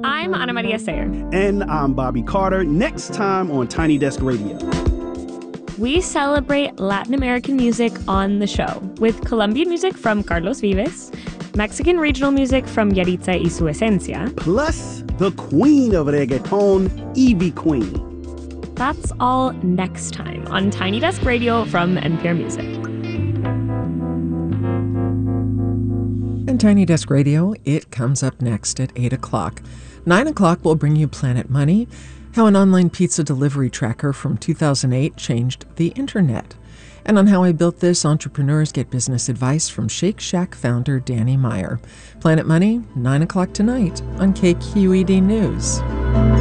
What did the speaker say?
I'm Ana Maria Sayer. And I'm Bobby Carter. Next time on Tiny Desk Radio. We celebrate Latin American music on the show with Colombian music from Carlos Vives, Mexican regional music from Yaritza y Su Esencia, plus the queen of reggaeton, Ivy Queen. That's all next time on Tiny Desk Radio from NPR Music. And Tiny Desk Radio, it comes up next at 8 o'clock. 9 o'clock will bring you Planet Money, how an online pizza delivery tracker from 2008 changed the internet. And on How I Built This, entrepreneurs get business advice from Shake Shack founder Danny Meyer. Planet Money, 9 o'clock tonight on KQED News.